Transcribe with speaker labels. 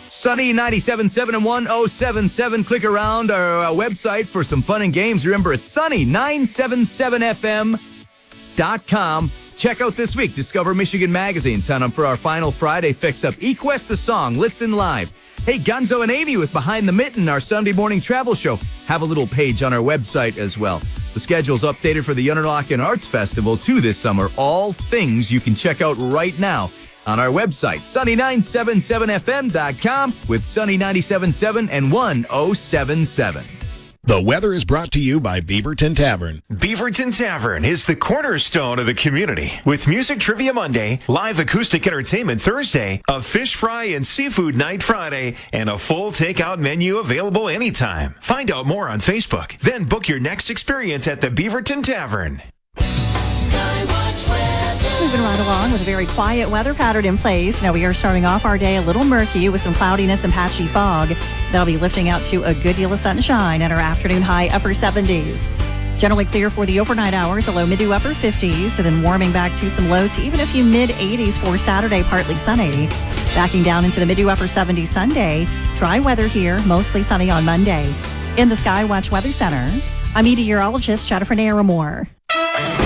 Speaker 1: Sunny 97.7 and 107.7. Click around our website for some fun and games. Remember, it's sunny977fm.com. Check out this week, Discover Michigan Magazine. Sign up for our final Friday fix-up. eQuest the Song. Listen live. Hey, Gunzo and Amy with Behind the Mitten, our Sunday morning travel show. Have a little page on our website as well. The schedule's updated for the Interlochen Arts Festival, too, this summer. All things you can check out right now on our website, sunny977fm.com with Sunny 97.7 and 107.7.
Speaker 2: The weather is brought to you by Beaverton Tavern.
Speaker 3: Beaverton Tavern is the cornerstone of the community. With Music Trivia Monday, live acoustic entertainment Thursday, a fish fry and seafood night Friday, and a full takeout menu available anytime. Find out more on Facebook. Then book your next experience at the Beaverton Tavern.
Speaker 4: Moving right along with a very quiet weather pattern in place. Now we are starting off our day a little murky with some cloudiness and patchy fog. That'll be lifting out to a good deal of sunshine at our afternoon high upper 70s. Generally clear for the overnight hours, a low mid to upper 50s, and then warming back to some low to even a few mid 80s for Saturday, partly sunny. Backing down into the mid to upper 70s Sunday. Dry weather here, mostly sunny on Monday. In the Skywatch Weather Center, I'm meteorologist Jennifer Naramore.